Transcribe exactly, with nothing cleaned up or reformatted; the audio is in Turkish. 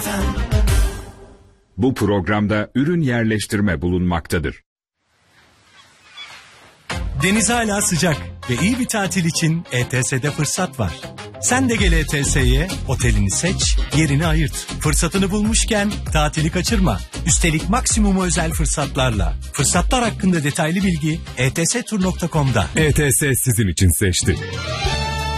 Aselsan. Bu programda ürün yerleştirme bulunmaktadır. Deniz hala sıcak ve iyi bir tatil için E T S'de fırsat var. Sen de gel E T S'ye, otelini seç, yerini ayırt. Fırsatını bulmuşken tatili kaçırma. Üstelik maksimum özel fırsatlarla. Fırsatlar hakkında detaylı bilgi e t s tur nokta com'da. E T S sizin için seçti.